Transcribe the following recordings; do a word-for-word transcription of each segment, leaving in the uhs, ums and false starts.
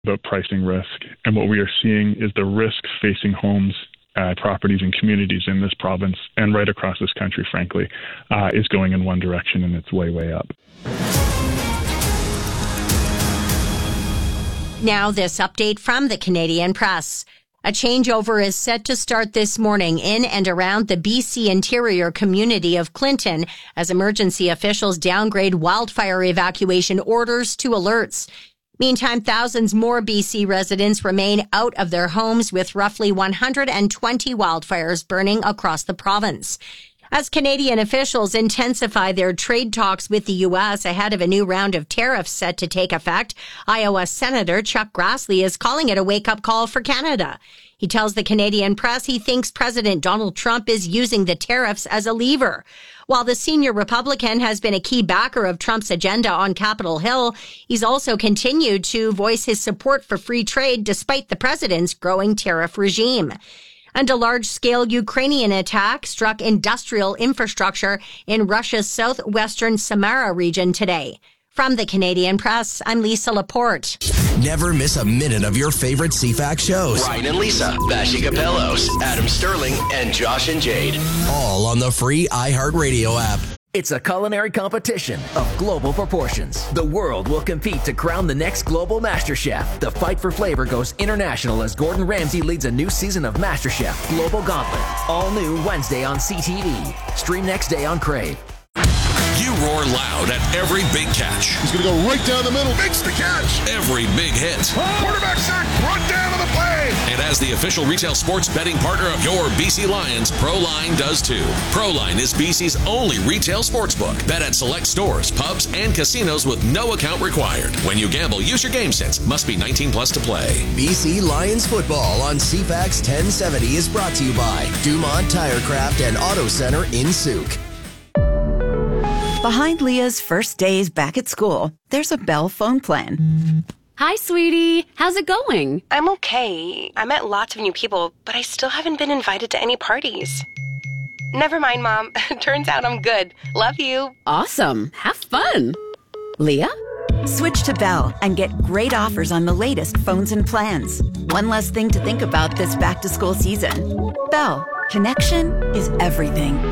about pricing risk. And what we are seeing is the risk facing homes, uh, properties and communities in this province and right across this country, frankly, uh, is going in one direction, and it's way, way up. Now this update from the Canadian Press. A changeover is set to start this morning in and around the B C interior community of Clinton as emergency officials downgrade wildfire evacuation orders to alerts. Meantime, thousands more B C residents remain out of their homes with roughly one hundred twenty wildfires burning across the province. As Canadian officials intensify their trade talks with the U S ahead of a new round of tariffs set to take effect, Iowa Senator Chuck Grassley is calling it a wake-up call for Canada. He tells the Canadian Press he thinks President Donald Trump is using the tariffs as a lever. While the senior Republican has been a key backer of Trump's agenda on Capitol Hill, he's also continued to voice his support for free trade despite the president's growing tariff regime. And a large-scale Ukrainian attack struck industrial infrastructure in Russia's southwestern Samara region today. From the Canadian Press, I'm Lisa Laporte. Never miss a minute of your favorite C FAX shows. Ryan and Lisa, Bashi Capellos, Adam Sterling, and Josh and Jade. All on the free iHeartRadio app. It's a culinary competition of global proportions. The world will compete to crown the next global master chef. The fight for flavor goes international as Gordon Ramsay leads a new season of MasterChef Global Gauntlet. All new Wednesday on C T V. Stream next day on Crave. You roar loud at every big catch. He's going to go right down the middle. Makes the catch. Every big hit. Quarterback sack brought down to the play. And as the official retail sports betting partner of your B C Lions, Proline does too. Proline is B C's only retail sportsbook. Bet at select stores, pubs, and casinos with no account required. When you gamble, use your game sense. Must be nineteen plus to play. B C Lions football on C FAX ten seventy is brought to you by Dumont Tirecraft and Auto Center in Souk. Behind Leah's first days back at school, there's a Bell phone plan. Hi, sweetie. How's it going? I'm okay. I met lots of new people, but I still haven't been invited to any parties. Never mind, Mom. Turns out I'm good. Love you. Awesome. Have fun. Leah? Switch to Bell and get great offers on the latest phones and plans. One less thing to think about this back-to-school season. Bell. Connection is everything.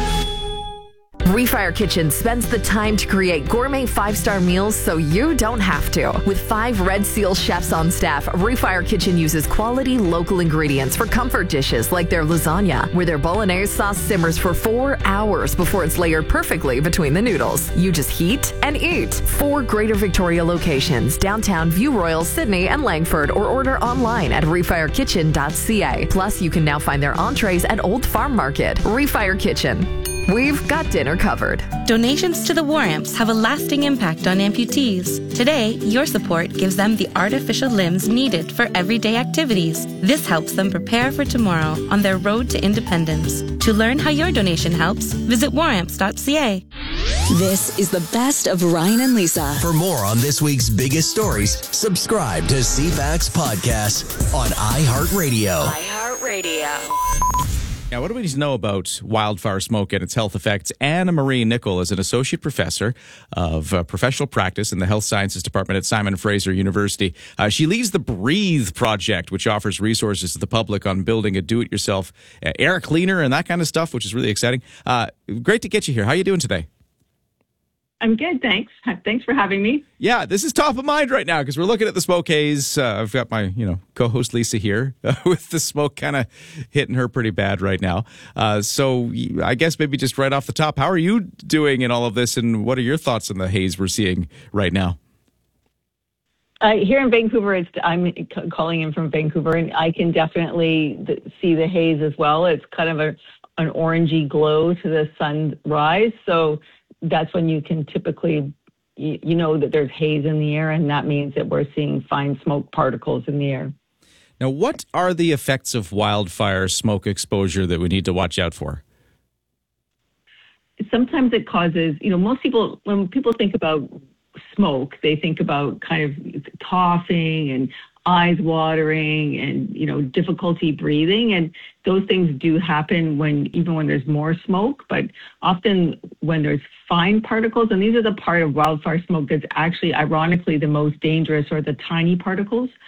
Refire Kitchen spends the time to create gourmet five-star meals so you don't have to. With five Red Seal chefs on staff, Refire Kitchen uses quality local ingredients for comfort dishes like their lasagna, where their bolognese sauce simmers for four hours before it's layered perfectly between the noodles. You just heat and eat. Four Greater Victoria locations, downtown View Royal, Sydney, and Langford, or order online at refire kitchen dot c a. Plus, you can now find their entrees at Old Farm Market. Refire Kitchen. We've got dinner covered. Donations to the War Amps have a lasting impact on amputees. Today, your support gives them the artificial limbs needed for everyday activities. This helps them prepare for tomorrow on their road to independence. To learn how your donation helps, visit war amps dot c a. This is the best of Ryan and Lisa. For more on this week's biggest stories, subscribe to C FAX Podcast on iHeartRadio. iHeartRadio. Now, what do we need to know about wildfire smoke and its health effects? Anna Marie Nicol is an associate professor of uh, professional practice in the Health Sciences Department at Simon Fraser University. Uh, she leads the Breathe Project, which offers resources to the public on building a do-it-yourself uh, air cleaner and that kind of stuff, which is really exciting. Uh, great to get you here. How are you doing today? I'm good, thanks. Thanks for having me. Yeah, this is top of mind right now because we're looking at the smoke haze. Uh, I've got my, you know, co-host Lisa here uh, with the smoke kind of hitting her pretty bad right now. Uh, so I guess maybe just right off the top, how are you doing in all of this, and what are your thoughts on the haze we're seeing right now? Uh, here in Vancouver, it's, I'm c- calling in from Vancouver, and I can definitely th- see the haze as well. It's kind of a, an orangey glow to the sunrise, so that's when you can typically, you, you know that there's haze in the air, and that means that we're seeing fine smoke particles in the air. Now, what are the effects of wildfire smoke exposure that we need to watch out for? Sometimes it causes, you know, most people, when people think about smoke, they think about kind of coughing and eyes watering and, you know, difficulty breathing. And those things do happen when, even when there's more smoke, but often when there's fine particles, and these are the part of wildfire smoke that's actually ironically the most dangerous, or the tiny particles.